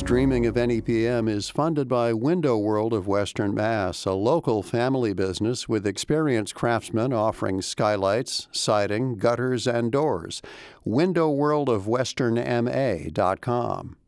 streaming of NEPM is funded by Window World of Western Mass, a local family business with experienced craftsmen offering skylights, siding, gutters, and doors. WindowWorldofWesternMA.com.